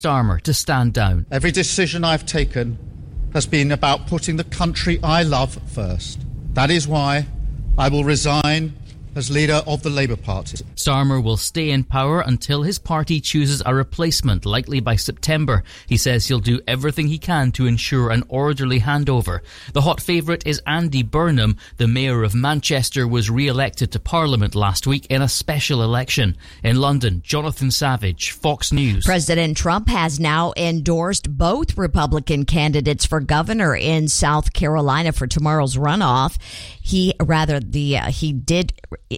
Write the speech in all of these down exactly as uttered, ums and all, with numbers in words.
Starmer to stand down. Every decision I've taken has been about putting the country I love first. That is why I will resign as leader of the Labour Party. Starmer will stay in power until his party chooses a replacement, likely by September. He says he'll do everything he can to ensure an orderly handover. The hot favourite is Andy Burnham. The mayor of Manchester was re-elected to Parliament last week in a special election. In London, Jonathan Savage, Fox News. President Trump has now endorsed both Republican candidates for governor in South Carolina for tomorrow's runoff. He, rather, the uh, he did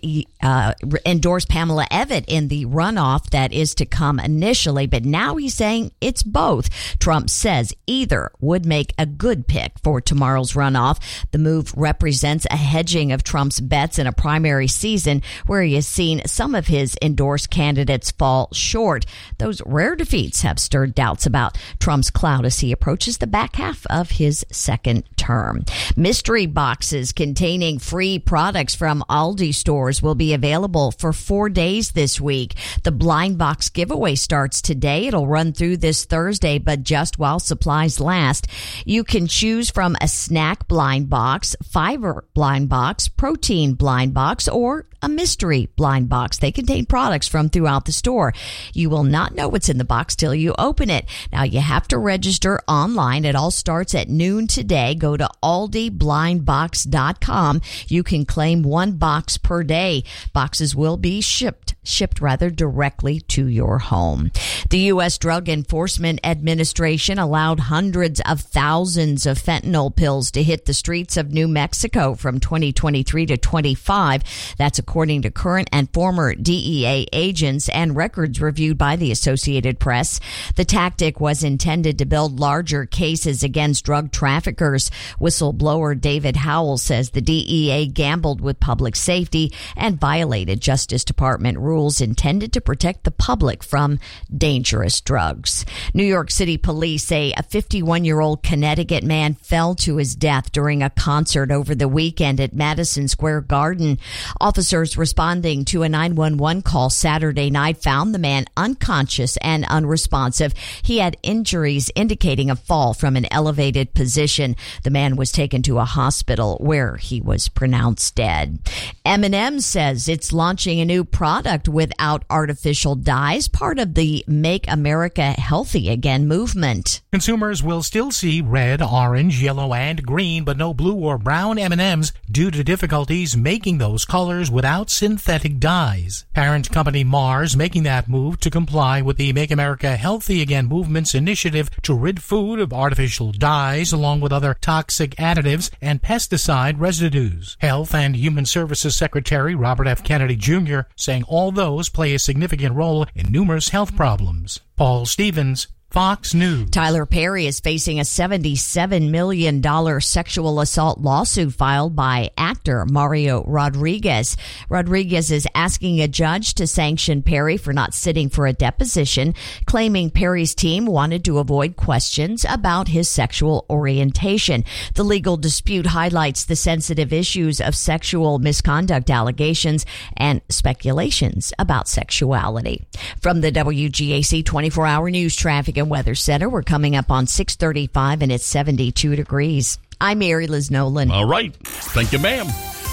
uh, endorse Pamela Evette in the runoff that is to come initially, but now he's saying it's both. Trump says either would make a good pick for tomorrow's runoff. The move represents a hedging of Trump's bets in a primary season where he has seen some of his endorsed candidates fall short. Those rare defeats have stirred doubts about Trump's clout as he approaches the back half of his second term. Mystery boxes containing free products from Aldi stores will be available for four days this week. The blind box giveaway starts today. It'll run through this Thursday, but just while supplies last. You can choose from a snack blind box, fiber blind box, protein blind box, or a mystery blind box. They contain products from throughout the store. You will not know what's in the box till you open it. Now, you have to register online. It all starts at noon today. Go to aldi blind box dot com. You can claim one box per day. Boxes will be shipped, shipped rather directly to your home. The U S Drug Enforcement Administration allowed hundreds of thousands of fentanyl pills to hit the streets of New Mexico from twenty twenty-three to twenty-five. That's according to current and former D E A agents and records reviewed by the Associated Press. The tactic was intended to build larger cases against drug traffickers. Whistleblower David Howell says the D E A gambled with public safety and violated Justice Department rules intended to protect the public from dangerous drugs. New York City police say a fifty-one-year-old Connecticut man fell to his death during a concert over the weekend at Madison Square Garden. Officers responding to a nine one one call Saturday night found the man unconscious and unresponsive. He had injuries indicating a fall from an elevated position. The man was taken to a hospital where he was pronounced dead. M and M says it's launching a new product without artificial dyes, part of the Make America Healthy Again movement. Consumers will still see red, orange, yellow, and green, but no blue or brown M and M's due to difficulties making those colors without synthetic dyes. Parent company Mars making that move to comply with the Make America Healthy Again movement's initiative to rid food of artificial dyes along with other toxic additives and pesticide residues. Health and Human Services Secretary Robert F. Kennedy Junior saying all those play a significant role in numerous health problems. Paul Stevens, Fox News. Tyler Perry is facing a seventy-seven million dollars sexual assault lawsuit filed by actor Mario Rodriguez. Rodriguez is asking a judge to sanction Perry for not sitting for a deposition, claiming Perry's team wanted to avoid questions about his sexual orientation. The legal dispute highlights the sensitive issues of sexual misconduct allegations and speculations about sexuality. From the W G A C twenty-four hour News Traffic and Weather Center, we're coming up on six thirty-five and it's seventy-two degrees. I'm Mary Liz Nolan. All right. Thank you, ma'am.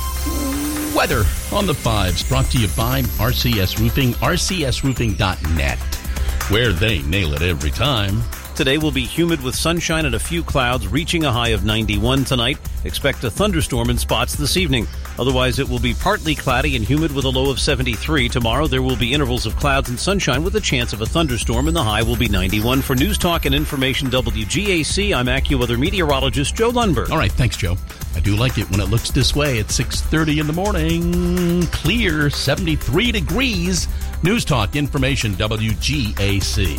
Weather on the fives brought to you by R C S Roofing, R C S roofing dot net, where they nail it every time. Today will be humid with sunshine and a few clouds, reaching a high of ninety-one tonight. Expect a thunderstorm in spots this evening. Otherwise, it will be partly cloudy and humid with a low of seventy-three. Tomorrow, there will be intervals of clouds and sunshine with a chance of a thunderstorm, and the high will be ninety-one. For News Talk and Information W G A C, I'm AccuWeather meteorologist Joe Lundberg. All right, thanks, Joe. I do like it when it looks this way at six thirty in the morning. Clear, seventy-three degrees. News Talk, Information W G A C.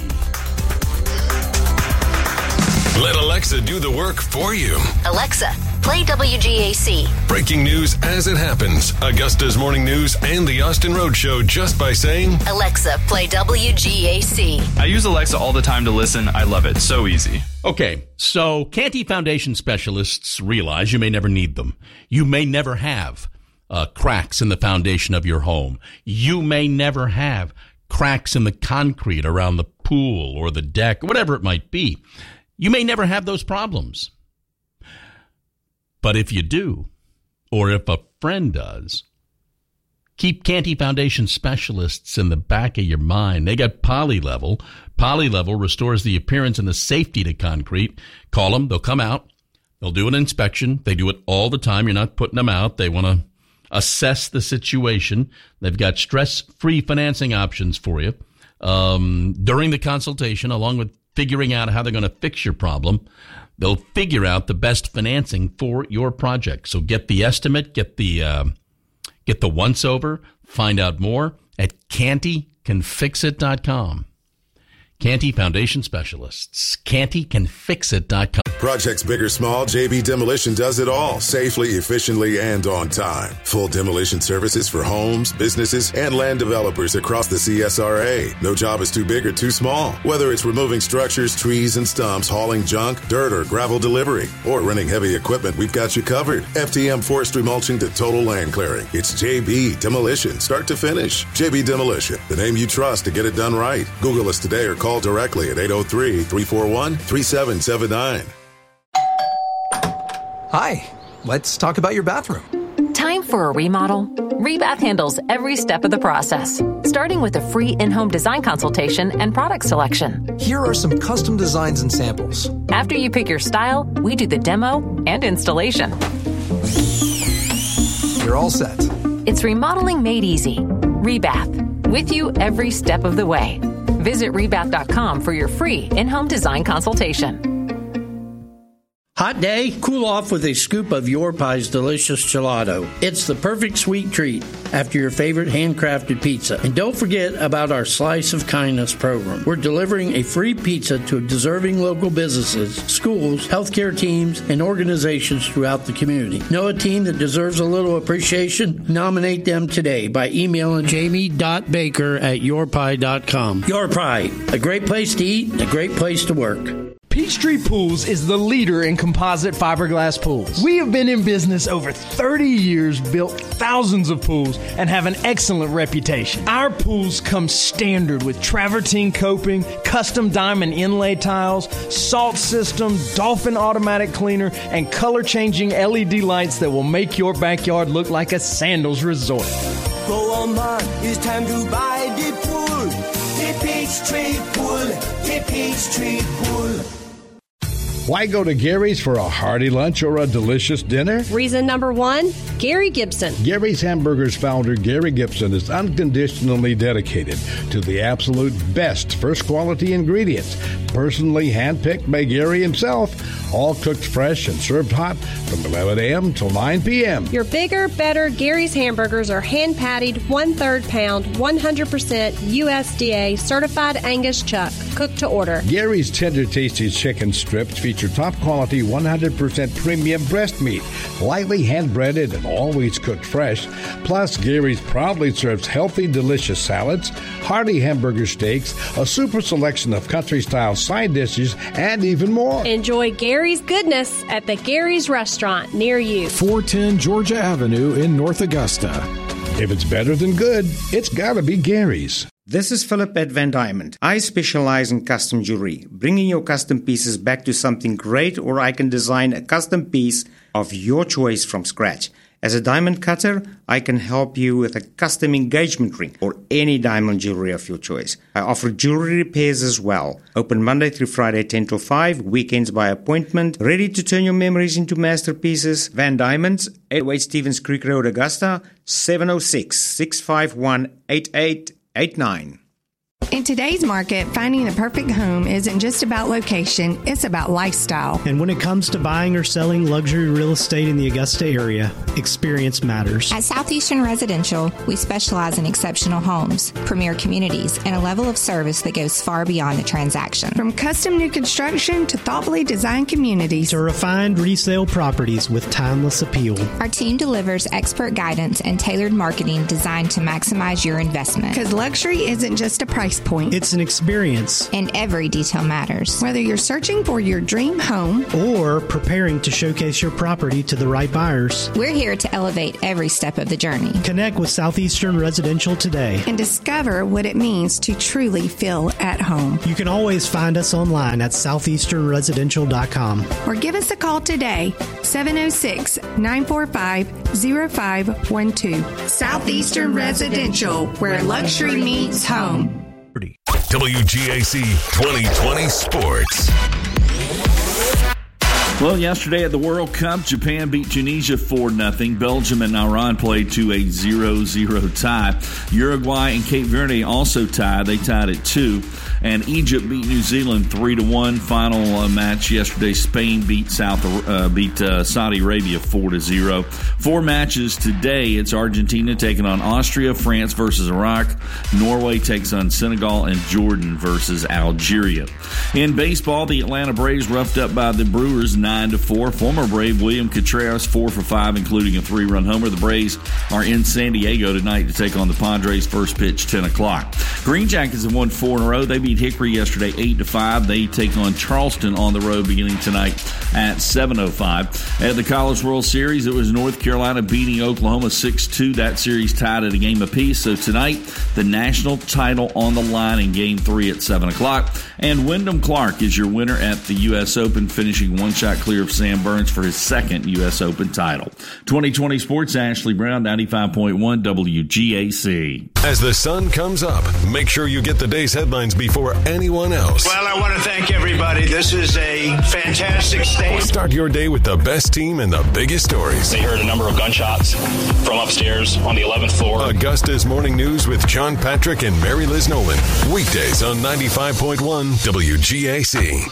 Let Alexa do the work for you. Alexa, play W G A C. Breaking news as it happens. Augusta's Morning News and the Austin Road Show just by saying, Alexa, play W G A C. I use Alexa all the time to listen. I love it. So easy. Okay, so Canty Foundation specialists realize you may never need them. You may never have uh, cracks in the foundation of your home. You may never have cracks in the concrete around the pool or the deck, whatever it might be. You may never have those problems. But if you do, or if a friend does, keep Canty Foundation specialists in the back of your mind. They got Polylevel. Polylevel restores the appearance and the safety to concrete. Call them. They'll come out. They'll do an inspection. They do it all the time. You're not putting them out. They want to assess the situation. They've got stress-free financing options for you um, during the consultation, along with figuring out how they're going to fix your problem. They'll figure out the best financing for your project. So get the estimate, get the uh, get the once-over, find out more at canty can fix it dot com. Canty Foundation Specialists. canty can fix it dot com. Projects big or small, J B Demolition does it all safely, efficiently, and on time. Full demolition services for homes, businesses, and land developers across the C S R A. No job is too big or too small. Whether it's removing structures, trees, and stumps, hauling junk, dirt, or gravel delivery, or renting heavy equipment, we've got you covered. F T M forestry mulching to total land clearing. It's J B Demolition, start to finish. J B Demolition, the name you trust to get it done right. Google us today or call directly at eight oh three, three four one, three seven seven nine. Hi, let's talk about your bathroom. Time for a remodel? Rebath handles every step of the process, starting with a free in-home design consultation and product selection. Here are some custom designs and samples. After you pick your style, we do the demo and installation. You're all set. It's remodeling made easy. Rebath, with you every step of the way. Visit rebath dot com for your free in-home design consultation. Hot day? Cool off with a scoop of Your Pie's delicious gelato. It's the perfect sweet treat after your favorite handcrafted pizza. And don't forget about our Slice of Kindness program. We're delivering a free pizza to deserving local businesses, schools, healthcare teams, and organizations throughout the community. Know a team that deserves a little appreciation? Nominate them today by emailing jamie dot baker at your pie dot com. Your Pie, a great place to eat, a great place to work. Peachtree Pools is the leader in composite fiberglass pools. We have been in business over thirty years, built thousands of pools, and have an excellent reputation. Our pools come standard with travertine coping, custom diamond inlay tiles, salt system, dolphin automatic cleaner, and color-changing L E D lights that will make your backyard look like a sandals resort. Go on, man, it's time to buy the pool. The Peachtree Pool, the Peachtree Pool. Why go to Gary's for a hearty lunch or a delicious dinner? Reason number one, Gary Gibson. Gary's Hamburgers founder Gary Gibson is unconditionally dedicated to the absolute best first quality ingredients, personally handpicked by Gary himself, all cooked fresh and served hot from eleven a.m. till nine p.m. Your bigger, better Gary's hamburgers are hand-patted, one-third pound, one hundred percent U S D A certified Angus chuck, cooked to order. Gary's tender, tasty chicken strips feature top-quality, one hundred percent premium breast meat, lightly hand-breaded and always cooked fresh. Plus, Gary's proudly serves healthy, delicious salads, hearty hamburger steaks, a super selection of country-style side dishes, and even more. Enjoy Gary's goodness at the Gary's Restaurant near you. four ten Georgia Avenue in North Augusta. If it's better than good, it's gotta be Gary's. This is Philip at Van Diamond. I specialize in custom jewelry, bringing your custom pieces back to something great, or I can design a custom piece of your choice from scratch. As a diamond cutter, I can help you with a custom engagement ring or any diamond jewelry of your choice. I offer jewelry repairs as well. Open Monday through Friday, ten till five, weekends by appointment. Ready to turn your memories into masterpieces? Van Diamonds, eight oh eight Stevens Creek Road, Augusta, seven oh six, six five one, eight eight eight nine. In today's market, finding the perfect home isn't just about location, it's about lifestyle. And when it comes to buying or selling luxury real estate in the Augusta area, experience matters. At Southeastern Residential, we specialize in exceptional homes, premier communities, and a level of service that goes far beyond the transaction. From custom new construction to thoughtfully designed communities to refined resale properties with timeless appeal. Our team delivers expert guidance and tailored marketing designed to maximize your investment. Because luxury isn't just a price price point. It's an experience. And every detail matters. Whether you're searching for your dream home or preparing to showcase your property to the right buyers, we're here to elevate every step of the journey. Connect with Southeastern Residential today and discover what it means to truly feel at home. You can always find us online at southeastern residential dot com or give us a call today, seven oh six, nine four five, oh five one two. Southeastern Residential, where luxury meets home. W G A C twenty twenty Sports. Well, yesterday at the World Cup, Japan beat Tunisia four nothing. Belgium and Iran played to a zero zero tie. Uruguay and Cape Verde also tied. They tied at two. And Egypt beat New Zealand three to one. Final uh, match yesterday, Spain beat South uh, beat uh, Saudi Arabia four to zero. Four matches today. It's Argentina taking on Austria, France versus Iraq, Norway takes on Senegal, and Jordan versus Algeria. In baseball, the Atlanta Braves roughed up by the Brewers nine to four. Former Brave William Contreras four for five, including a three-run homer. The Braves are in San Diego tonight to take on the Padres. First pitch ten o'clock. Green Jackets have won four in a row. They beat Hickory yesterday eight to five. They take on Charleston on the road beginning tonight at seven oh five. At the College World Series, it was North Carolina beating Oklahoma six two. That series tied at a game apiece. So tonight, the national title on the line in game three at seven o'clock. And Wyndham Clark is your winner at the U S Open, finishing one shot clear of Sam Burns for his second U S Open title. twenty twenty Sports, Ashley Brown, ninety-five point one W G A C. As the sun comes up, make sure you get the day's headlines before anyone else. Well, I want to thank everybody. This is a fantastic state. Start your day with the best team and the biggest stories. They heard a number of gunshots from upstairs on the eleventh floor. Augusta's Morning News with John Patrick and Mary Liz Nolan. Weekdays on ninety-five point one W G A C.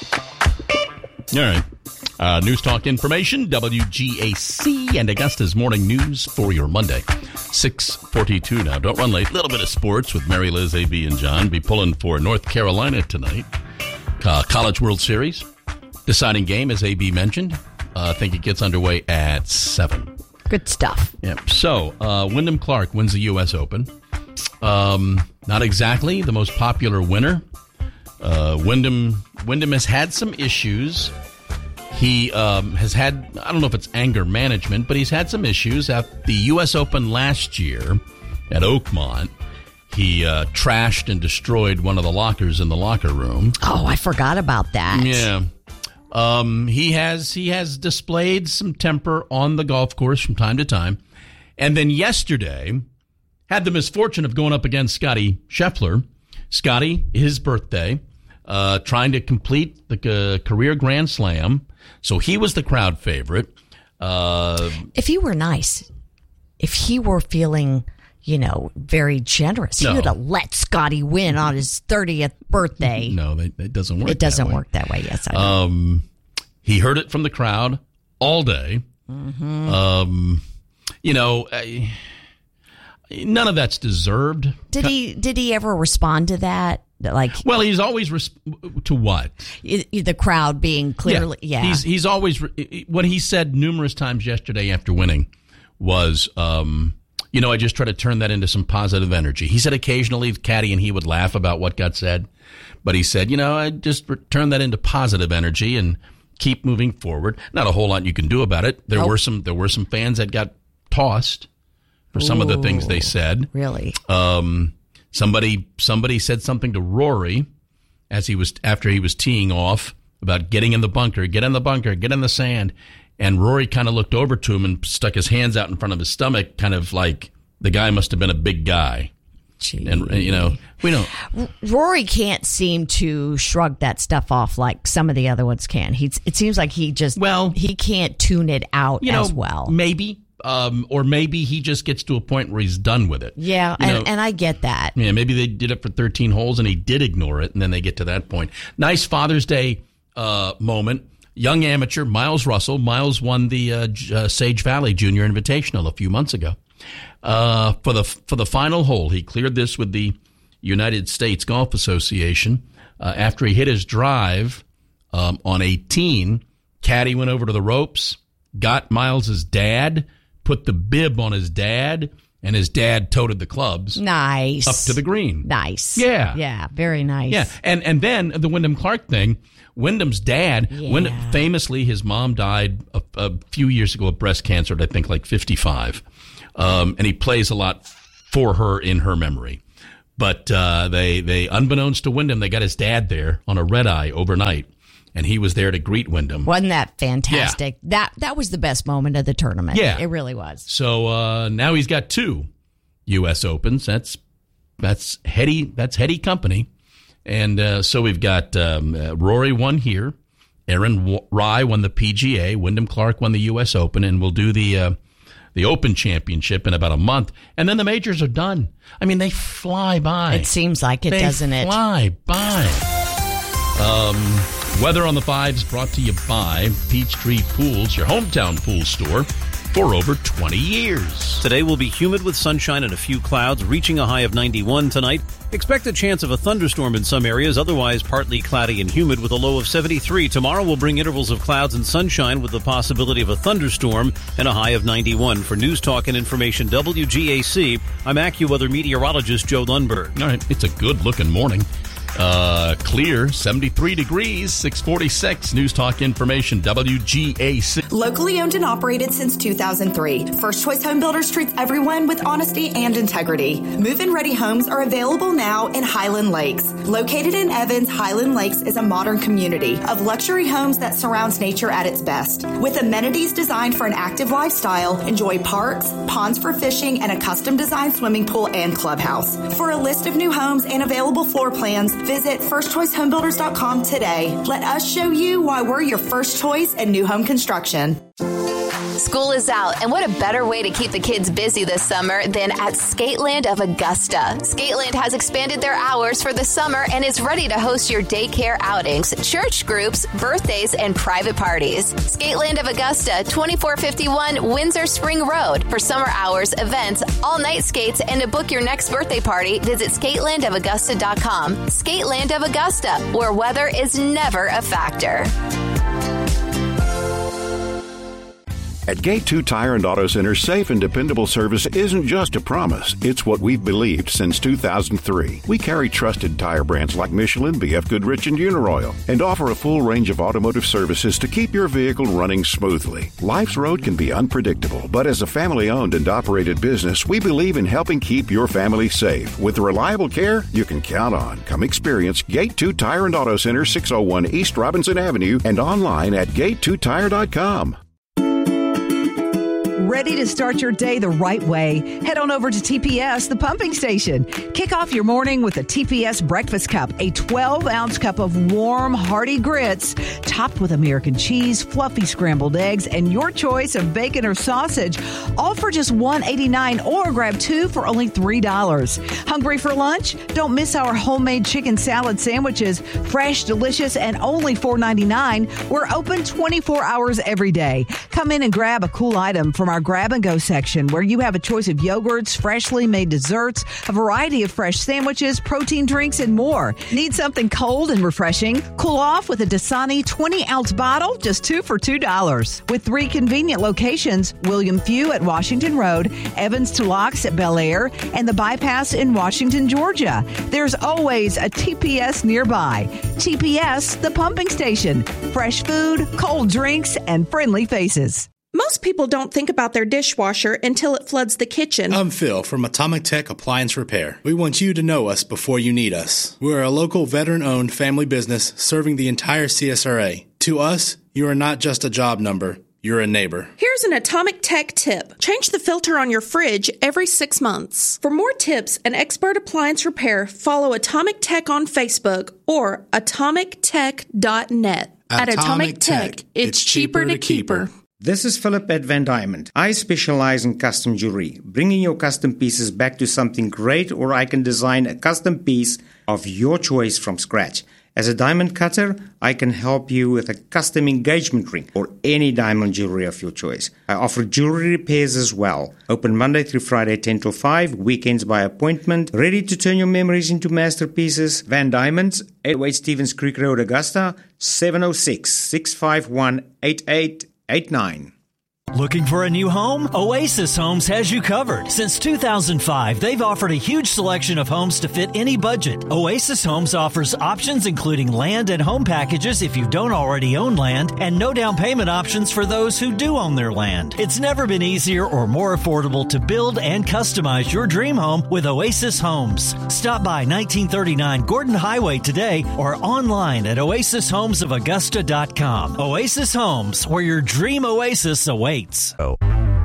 All right. Uh, News Talk Information, W G A C, and Augusta's Morning News for your Monday. six forty-two now. Don't run late. A little bit of sports with Mary Liz, A B, and John. Be pulling for North Carolina tonight. Uh, College World Series. Deciding game, as A B mentioned. Uh, I think it gets underway at seven. Good stuff. Yeah. So, uh, Wyndham Clark wins the U S Open. Um, not exactly the most popular winner. Uh, Wyndham, Wyndham has had some issues. He um, has had, I don't know if it's anger management, but he's had some issues. At the U S Open last year at Oakmont, he uh, trashed and destroyed one of the lockers in the locker room. Oh, I forgot about that. Yeah. Um, he has he has displayed some temper on the golf course from time to time. And then yesterday, had the misfortune of going up against Scotty Scheffler. Scotty, his birthday, uh, trying to complete the uh, career Grand Slam. So he was the crowd favorite. Uh, if he were nice, if he were feeling, you know, very generous, No. he would have let Scotty win on his thirtieth birthday. no, that, it doesn't work. It doesn't that way. work that way. Yes, I know. Um, he heard it from the crowd all day. Mhm. Um, you know, I, none of that's deserved. Did he? Did he ever respond to that? Like, Well, he's always res- to what? i- i- the crowd being clearly, yeah. He's he's always what he said numerous times yesterday after winning was, um, you know, I just try to turn that into some positive energy. He said occasionally Caddy and he would laugh about what got said, but he said, you know, I just re- turn that into positive energy and keep moving forward. Not a whole lot you can do about it. There Nope. were some there were some fans that got tossed for some of the things they Ooh, said. Really? Um, somebody somebody said something to Rory as he was after he was teeing off about getting in the bunker, get in the bunker, get in the sand. And Rory kind of looked over to him and stuck his hands out in front of his stomach, kind of like the guy must have been a big guy. Gee. And, you know, we don't. R- Rory can't seem to shrug that stuff off like some of the other ones can. He's. It seems like he just. Well, he can't tune it out You know, as well. maybe. Um, or maybe he just gets to a point where he's done with it. Yeah, You and, know, and I get that. Yeah, maybe they did it for thirteen holes and he did ignore it, and then they get to that point. Nice Father's Day uh, moment. Young amateur Miles Russell. Miles won the uh, J- uh, Sage Valley Junior Invitational a few months ago. Uh, for the for the final hole, he cleared this with the United States Golf Association uh, after he hit his drive um, on eighteen. Caddy went over to the ropes, got Miles's dad, put the bib on his dad, and his dad toted the clubs nice up to the green. Nice. Yeah. Yeah, very nice. Yeah, and and then the Wyndham Clark thing, Wyndham's dad, Yeah. Wyndham, famously, his mom died a, a few years ago of breast cancer at, I think, like fifty-five. Um, and he plays a lot for her in her memory. But uh, they, they, unbeknownst to Wyndham, they got his dad there on a red eye overnight, and he was there to greet Wyndham. Wasn't that fantastic? Yeah. That that was the best moment of the tournament. Yeah. It really was. So uh, now he's got two U S Opens. That's that's heady. That's heady company. And uh, so we've got um, uh, Rory won here, Aaron w- Rye won the P G A, Wyndham Clark won the U S Open, and we'll do the uh, the Open Championship in about a month, and then the majors are done. I mean, they fly by. It seems like it, they doesn't it? Fly by. Um, Weather on the Fives brought to you by Peachtree Pools, your hometown pool store, for over twenty years. Today will be humid with sunshine and a few clouds, reaching a high of ninety-one tonight. Expect a chance of a thunderstorm in some areas, otherwise partly cloudy and humid with a low of seventy-three. Tomorrow will bring intervals of clouds and sunshine with the possibility of a thunderstorm and a high of ninety-one. For News Talk and Information W G A C, I'm AccuWeather meteorologist Joe Lundberg. All right, it's a good-looking morning. Uh, clear, seventy-three degrees, six forty-six. News Talk Information, W G A C. Locally owned and operated since two thousand three. First Choice Home Builders treats everyone with honesty and integrity. Move-in ready homes are available now in Highland Lakes. Located in Evans, Highland Lakes is a modern community of luxury homes that surrounds nature at its best. With amenities designed for an active lifestyle, enjoy parks, ponds for fishing, and a custom-designed swimming pool and clubhouse. For a list of new homes and available floor plans, visit first choice home builders dot com today. Let us show you why we're your first choice in new home construction. School is out, and what a better way to keep the kids busy this summer than at Skateland of Augusta. Skateland has expanded their hours for the summer and is ready to host your daycare outings, church groups, birthdays, and private parties. Skateland of Augusta, twenty-four fifty-one Windsor Spring Road. For summer hours, events, all-night skates, and to book your next birthday party, visit skateland of augusta dot com. Skateland of Augusta, where weather is never a factor. At Gate two Tire and Auto Center, safe and dependable service isn't just a promise. It's what we've believed since two thousand three. We carry trusted tire brands like Michelin, B F Goodrich, and Uniroyal, and offer a full range of automotive services to keep your vehicle running smoothly. Life's road can be unpredictable, but as a family-owned and operated business, we believe in helping keep your family safe. With the reliable care you can count on. Come experience Gate two Tire and Auto Center, six oh one East Robinson Avenue, and online at gate two tire dot com. Ready to start your day the right way? Head on over to T P S, the pumping station. Kick off your morning with a T P S breakfast cup, a twelve-ounce cup of warm, hearty grits, topped with American cheese, fluffy scrambled eggs, and your choice of bacon or sausage, all for just one dollar and eighty-nine cents, or grab two for only three dollars. Hungry for lunch? Don't miss our homemade chicken salad sandwiches, fresh, delicious, and only four dollars and ninety-nine cents. We're open twenty-four hours every day. Come in and grab a cool item from our grab and go section, where you have a choice of yogurts, freshly made desserts, a variety of fresh sandwiches, protein drinks, and more. Need something cold and refreshing? Cool off with a Dasani twenty-ounce bottle, just two for two dollars. With three convenient locations, William Few at Washington Road, Evans to Locks at Bel Air, and the Bypass in Washington, Georgia. There's always a T P S nearby. T P S, the pumping station. Fresh food, cold drinks, and friendly faces. Most people don't think about their dishwasher until it floods the kitchen. I'm Phil from Atomic Tech Appliance Repair. We want you to know us before you need us. We're a local veteran-owned family business serving the entire C S R A. To us, you are not just a job number. You're a neighbor. Here's an Atomic Tech tip. Change the filter on your fridge every six months. For more tips and expert appliance repair, follow Atomic Tech on Facebook or atomic tech dot net. At Atomic Tech, it's cheaper to keep her. This is Philip at Van Diamond. I specialize in custom jewelry, bringing your custom pieces back to something great, or I can design a custom piece of your choice from scratch. As a diamond cutter, I can help you with a custom engagement ring or any diamond jewelry of your choice. I offer jewelry repairs as well. Open Monday through Friday, ten till five, weekends by appointment. Ready to turn your memories into masterpieces? Van Diamonds, eight oh eight Stevens Creek Road, Augusta, seven oh six, six five one, eight eight eight nine. Looking for a new home? Oasis Homes has you covered. Since two thousand five, they've offered a huge selection of homes to fit any budget. Oasis Homes offers options including land and home packages if you don't already own land, and no down payment options for those who do own their land. It's never been easier or more affordable to build and customize your dream home with Oasis Homes. Stop by nineteen thirty-nine Gordon Highway today or online at oasis homes of augusta dot com. Oasis Homes, where your dream oasis awaits. Oh.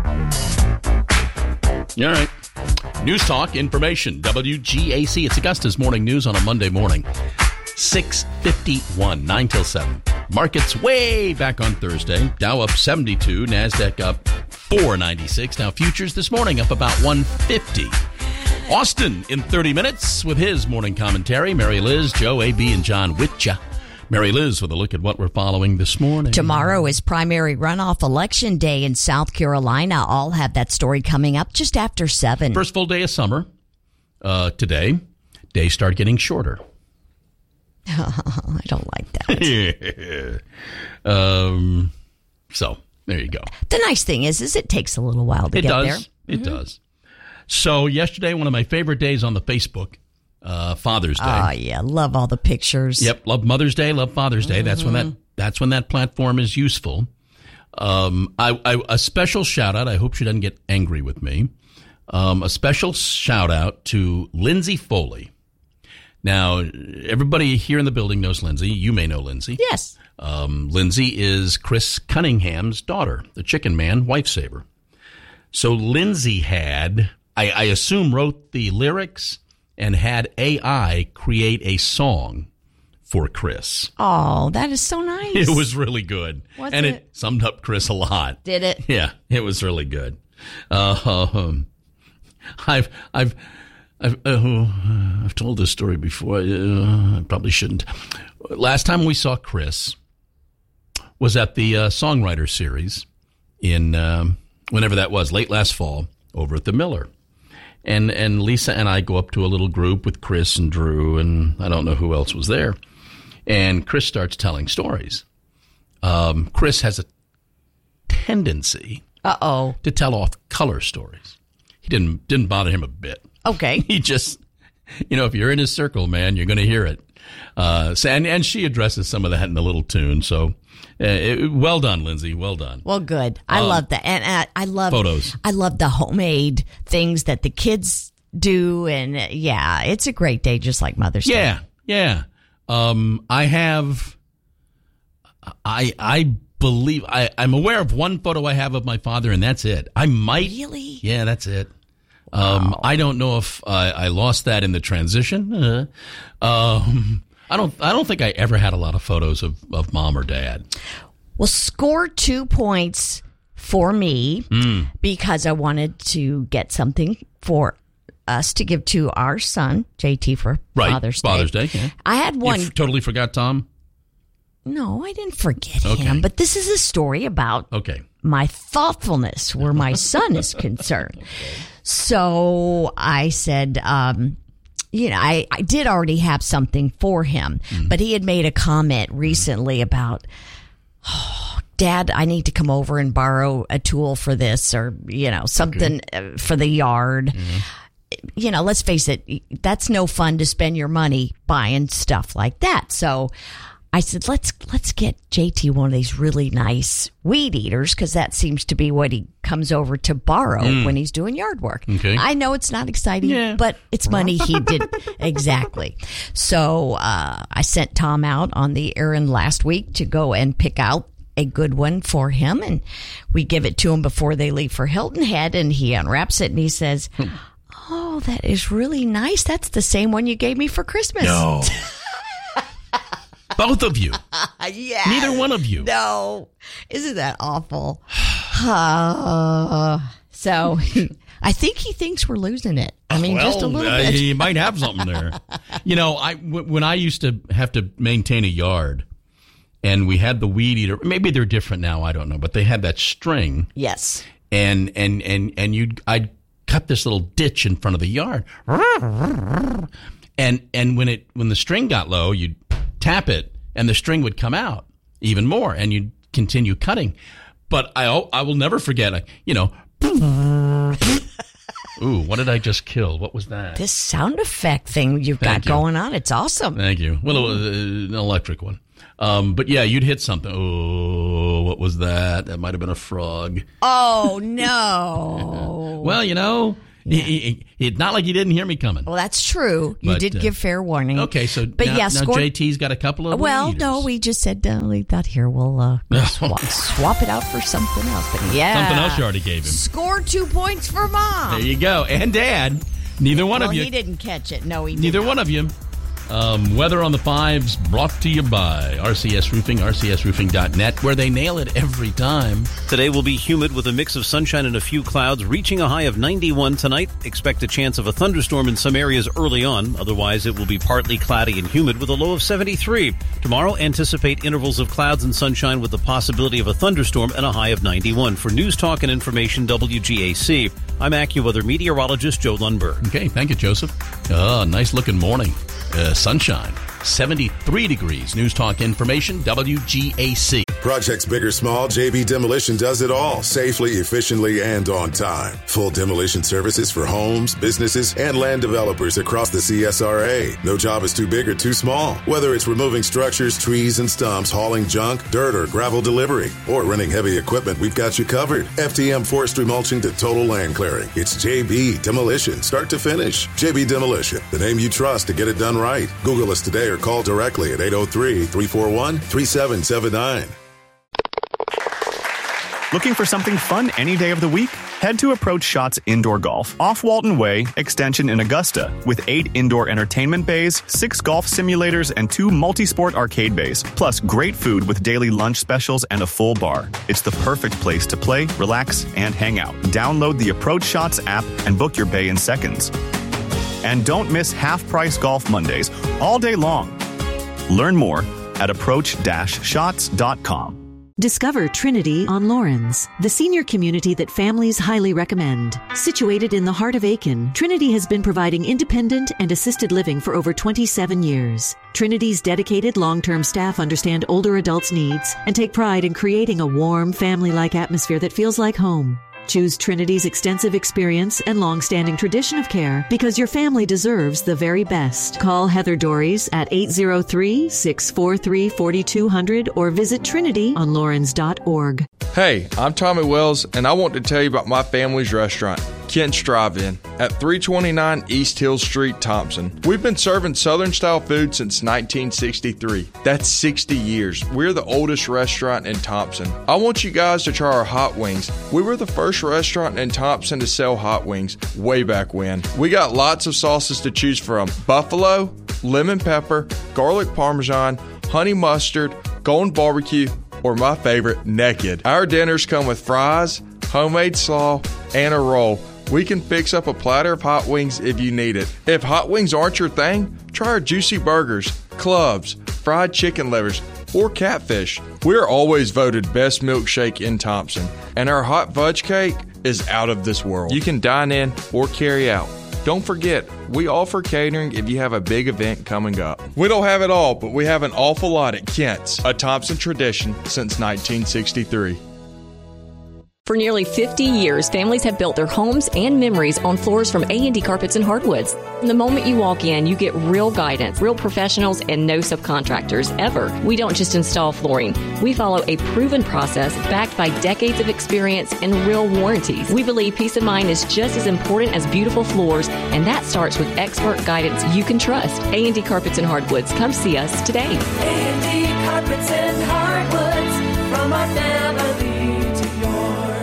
All right. News Talk, information, W G A C. It's Augusta's Morning News on a Monday morning. six fifty-one, nine till seven. Markets way back on Thursday. Dow up seventy-two, NASDAQ up four ninety-six. Now futures this morning up about one fifty. Austin in thirty minutes with his morning commentary. Mary Liz, Joe, A B, and John with ya. Mary Liz with a look at what we're following this morning. Tomorrow is primary runoff election day in South Carolina. I'll have that story coming up just after seven. First full day of summer uh, today. Days start getting shorter. I don't like that. yeah. Um. So there you go. The nice thing is, is it takes a little while to it get does. there. It Mm-hmm. does. So yesterday, one of my favorite days on the Facebook. Uh, Father's Day. Oh yeah, love all the pictures. Yep, love Mother's Day, love Father's Day. Mm-hmm. That's when that that's when that platform is useful. Um, I, I a special shout out. I hope she doesn't get angry with me. Um, a special shout out to Lindsay Foley. Now, everybody here in the building knows Lindsay. You may know Lindsay. Yes. Um, Lindsay is Chris Cunningham's daughter, the Chicken Man, wife saver. So Lindsay had, I, I assume, wrote the lyrics and had A I create a song for Chris. Oh, that is so nice. It was really good. Was and it? it summed up Chris a lot. Did it? Yeah, it was really good. Uh, um, I've, I've, I've, uh, I've told this story before. Uh, I probably shouldn't. Last time we saw Chris was at the uh, Songwriter Series in, um, whenever that was, late last fall, over at the Miller. And and Lisa and I go up to a little group with Chris and Drew, and I don't know who else was there. And Chris starts telling stories. Um, Chris has a tendency Uh-oh. to tell off color stories. He didn't didn't bother him a bit. Okay. He just, you know, if you're in his circle, man, you're going to hear it. Uh, so, and, and she addresses some of that in the little tune. So uh, it, well done, Lindsay. Well done. Well, good. I Um, love that. And uh, I love photos. I love the homemade things that the kids do. And uh, yeah, it's a great day, just like Mother's Day. Yeah, yeah. Um, I have, I I believe, I, I'm aware of one photo I have of my father, and that's it. I might. Really? Yeah, that's it. Um, I don't know if I, I lost that in the transition. Uh, um, I don't. I don't think I ever had a lot of photos of, of mom or dad. Well, score two points for me Mm. because I wanted to get something for us to give to our son, J T, for Right, Father's Day. Father's Day. Yeah. I had one. You f- totally forgot Tom. No, I didn't forget Okay. him. But this is a story about Okay. my thoughtfulness where my son is concerned. So I said, um, you know, I, I did already have something for him, Mm. but he had made a comment recently about, oh, Dad, I need to come over and borrow a tool for this or, you know, something uh for the yard. You know, let's face it, that's no fun to spend your money buying stuff like that. So I said, let's let's get J T one of these really nice weed eaters because that seems to be what he comes over to borrow Mm. when he's doing yard work. Okay. I know it's not exciting, Yeah. but it's money he did. Exactly. So uh, I sent Tom out on the errand last week to go and pick out a good one for him. And we give it to him before they leave for Hilton Head. And he unwraps it and he says, oh, that is really nice. That's the same one you gave me for Christmas. No. Both of you. Yeah. Neither one of you. No. Isn't that awful? Uh, so I think he thinks we're losing it. I mean, well, just a little uh, bit. you might have something there. You know, I w- when I used to have to maintain a yard, and we had the weed eater. Maybe they're different now. I don't know, but they had that string. Yes. And and and and you, I'd cut this little ditch in front of the yard, and and when it when the string got low, you'd tap it, and the string would come out even more, and you'd continue cutting. But I I will never forget, I, you know, ooh, what did I just kill? What was that? This sound effect thing you've Thank got you. going on, it's awesome. Thank you. Well, it was an electric one. Um, but yeah, you'd hit something. Oh, what was that? That might have been a frog. Oh, no. Well, you know, Yeah. he, he, it's not like you didn't hear me coming. Well, that's true. You But, did uh, give fair warning. Okay, so but now, yeah, now score- J T's got a couple of Well, leaders. no, we just said uh, leave that here. We'll uh, swap, swap it out for something else. But yeah, Something else you already gave him. Score two points for Mom. There you go. And Dad. Neither one well, of you. he didn't catch it. No, he didn't. Neither one of you. Um, weather on the fives brought to you by R C S Roofing, R C S roofing dot net, where they nail it every time. Today will be humid with a mix of sunshine and a few clouds, reaching a high of ninety-one tonight. Expect a chance of a thunderstorm in some areas early on. Otherwise, it will be partly cloudy and humid with a low of seventy-three. Tomorrow, anticipate intervals of clouds and sunshine with the possibility of a thunderstorm and a high of ninety-one. For News Talk and Information, W G A C, I'm AccuWeather meteorologist Joe Lundberg. Okay, thank you, Joseph. Oh, nice looking morning. Uh, sunshine, seventy-three degrees. News Talk Information, W G A C. Projects big or small, J B Demolition does it all safely, efficiently, and on time. Full demolition services for homes, businesses, and land developers across the C S R A. No job is too big or too small. Whether it's removing structures, trees, and stumps, hauling junk, dirt, or gravel delivery, or renting heavy equipment, we've got you covered. F T M forestry mulching to total land clearing. It's J B Demolition, start to finish. J B Demolition, the name you trust to get it done right. Google us today or call directly at eight oh three, three four one, three seven seven nine. Looking for something fun any day of the week? Head to Approach Shots Indoor Golf off Walton Way, Extension in Augusta, with eight indoor entertainment bays, six golf simulators, and two multi-sport arcade bays, plus great food with daily lunch specials and a full bar. It's the perfect place to play, relax, and hang out. Download the Approach Shots app and book your bay in seconds. And don't miss half-price golf Mondays all day long. Learn more at approach dash shots dot com. Discover Trinity on Lawrence, the senior community that families highly recommend. Situated in the heart of Aiken, Trinity has been providing independent and assisted living for over twenty-seven years. Trinity's dedicated long-term staff understand older adults' needs and take pride in creating a warm, family-like atmosphere that feels like home. Choose Trinity's extensive experience and long-standing tradition of care because your family deserves the very best. Call Heather Dories at eight oh three, six four three, four two zero zero or visit trinity on lawrence dot org. Hey, I'm Tommy Wells, and I want to tell you about my family's restaurant, Kent's Drive-In, at three twenty-nine East Hill Street, Thompson. We've been serving Southern-style food since nineteen sixty-three. That's sixty years. We're the oldest restaurant in Thompson. I want you guys to try our hot wings. We were the first restaurant in Thompson to sell hot wings way back when. We got lots of sauces to choose from. Buffalo, lemon pepper, garlic parmesan, honey mustard, golden barbecue, or my favorite, naked. Our dinners come with fries, homemade slaw, and a roll. We can fix up a platter of hot wings if you need it. If hot wings aren't your thing, try our juicy burgers, clubs, fried chicken livers, or catfish. We're always voted best milkshake in Thompson, and our hot fudge cake is out of this world. You can dine in or carry out. Don't forget, we offer catering if you have a big event coming up. We don't have it all, but we have an awful lot at Kent's, a Thompson tradition since nineteen sixty-three. For nearly fifty years, families have built their homes and memories on floors from A and D Carpets and Hardwoods. From the moment you walk in, you get real guidance, real professionals, and no subcontractors, ever. We don't just install flooring. We follow a proven process backed by decades of experience and real warranties. We believe peace of mind is just as important as beautiful floors, and that starts with expert guidance you can trust. A and D Carpets and Hardwoods. Come see us today. A and D Carpets and Hardwoods, from our family to yours.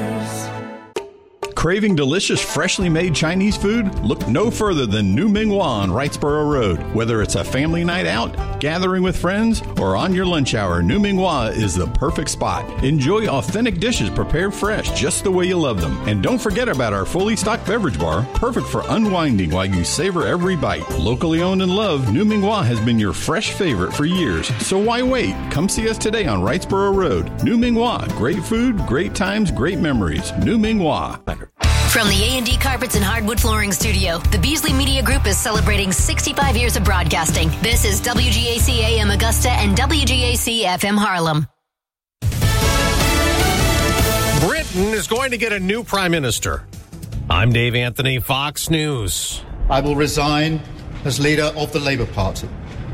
Craving delicious, freshly made Chinese food? Look no further than New Ming Hua on Wrightsboro Road. Whether it's a family night out, gathering with friends, or on your lunch hour, New Ming Hua is the perfect spot. Enjoy authentic dishes prepared fresh, just the way you love them. And don't forget about our fully stocked beverage bar, perfect for unwinding while you savor every bite. Locally owned and loved, New Ming Hua has been your fresh favorite for years. So why wait? Come see us today on Wrightsboro Road. New Ming Hua. Great food, great times, great memories. New Ming Hua. From the A and D Carpets and Hardwood Flooring Studio, the Beasley Media Group is celebrating sixty-five years of broadcasting. This is W G A C A M Augusta and W G A C F M Harlem. Britain is going to get a new prime minister. I'm Dave Anthony, Fox News. I will resign as leader of the Labour Party.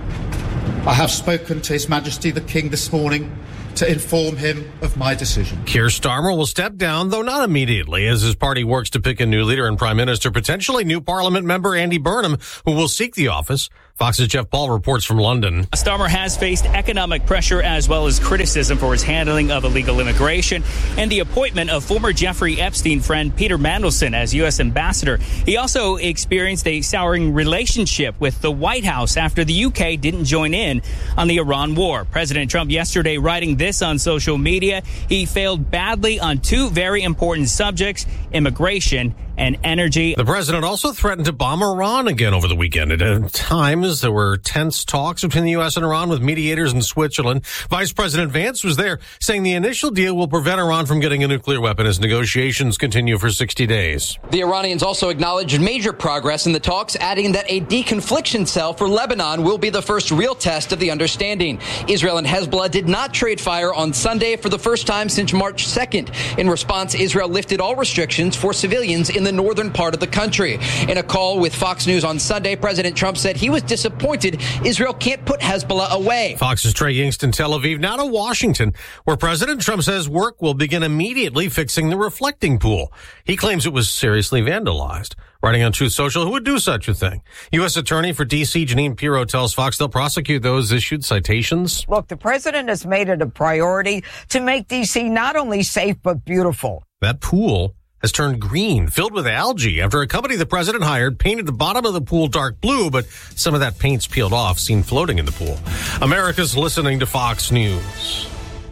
I have spoken to His Majesty the King this morning to inform him of my decision. Keir Starmer will step down, though not immediately, as his party works to pick a new leader and prime minister, potentially new parliament member Andy Burnham, who will seek the office. Fox's Jeff Paul reports from London. Starmer has faced economic pressure as well as criticism for his handling of illegal immigration and the appointment of former Jeffrey Epstein friend Peter Mandelson as U S ambassador. He also experienced a souring relationship with the White House after the U K didn't join in on the Iran war. President Trump yesterday writing this on social media. He failed badly on two very important subjects, immigration and energy. The president also threatened to bomb Iran again over the weekend. At times, there were tense talks between the U S and Iran with mediators in Switzerland. Vice President Vance was there, saying the initial deal will prevent Iran from getting a nuclear weapon as negotiations continue for sixty days. The Iranians also acknowledged major progress in the talks, adding that a deconfliction cell for Lebanon will be the first real test of the understanding. Israel and Hezbollah did not trade fire on Sunday for the first time since March second. In response, Israel lifted all restrictions for civilians in the northern part of the country. In a call with Fox News on Sunday, President Trump said he was disappointed Israel can't put Hezbollah away. Fox's Trey Yingst in Tel Aviv, now to Washington, where President Trump says work will begin immediately fixing the reflecting pool. He claims it was seriously vandalized. Writing on Truth Social, who would do such a thing? U S Attorney for D C Janine Pirro tells Fox they'll prosecute those issued citations. Look, the president has made it a priority to make D C not only safe but beautiful. That pool has turned green, filled with algae, after a company the president hired painted the bottom of the pool dark blue, but some of that paint's peeled off, seen floating in the pool. America's listening to Fox News.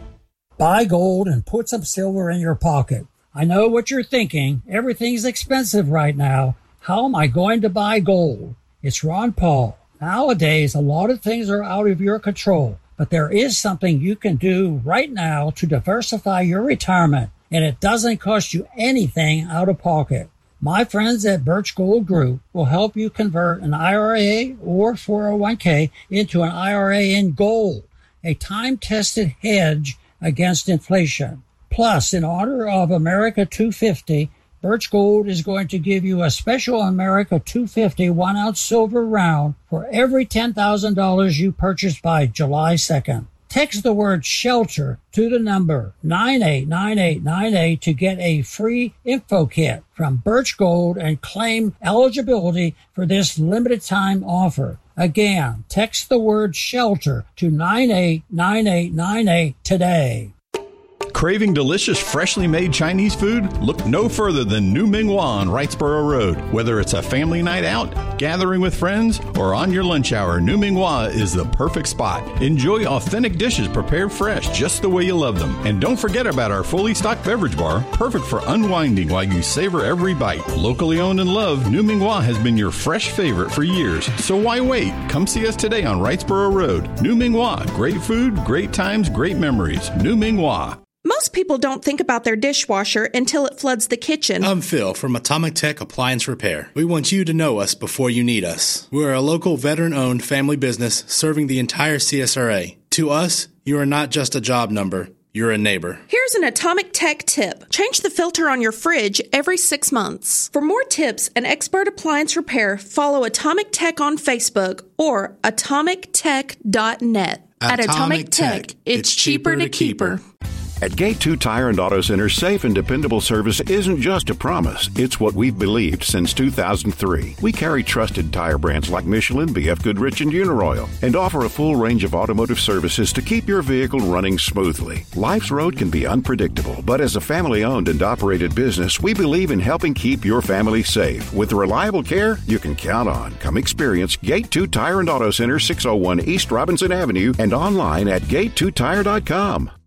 Buy gold and put some silver in your pocket. I know what you're thinking. Everything's expensive right now. How am I going to buy gold? It's Ron Paul. Nowadays, a lot of things are out of your control, but there is something you can do right now to diversify your retirement, and it doesn't cost you anything out of pocket. My friends at Birch Gold Group will help you convert an I R A or four oh one k into an I R A in gold, a time-tested hedge against inflation. Plus, in honor of America two fifty, Birch Gold is going to give you a special America two fifty one-ounce silver round for every ten thousand dollars you purchase by July second. Text the word SHELTER to the number nine eight nine eight nine eight to get a free info kit from Birch Gold and claim eligibility for this limited time offer. Again, text the word SHELTER to nine eight nine eight nine eight today. Craving delicious, freshly made Chinese food? Look no further than New Ming Hua on Wrightsboro Road. Whether it's a family night out, gathering with friends, or on your lunch hour, New Ming Hua is the perfect spot. Enjoy authentic dishes prepared fresh, just the way you love them. And don't forget about our fully stocked beverage bar, perfect for unwinding while you savor every bite. Locally owned and loved, New Ming Hua has been your fresh favorite for years. So why wait? Come see us today on Wrightsboro Road. New Ming Hua. Great food, great times, great memories. New Ming Hua. Most people don't think about their dishwasher until it floods the kitchen. I'm Phil from Atomic Tech Appliance Repair. We want you to know us before you need us. We're a local veteran-owned family business serving the entire C S R A. To us, you are not just a job number. You're a neighbor. Here's an Atomic Tech tip. Change the filter on your fridge every six months. For more tips and expert appliance repair, follow Atomic Tech on Facebook or atomic tech dot net. At Atomic Tech, it's cheaper to keep her. At Gate two Tire and Auto Center, safe and dependable service isn't just a promise. It's what we've believed since two thousand three. We carry trusted tire brands like Michelin, B F Goodrich, and Uniroyal, and offer a full range of automotive services to keep your vehicle running smoothly. Life's road can be unpredictable, but as a family-owned and operated business, we believe in helping keep your family safe with the reliable care you can count on. Come experience Gate two Tire and Auto Center, six oh one East Robinson Avenue, and online at gate two tire dot com.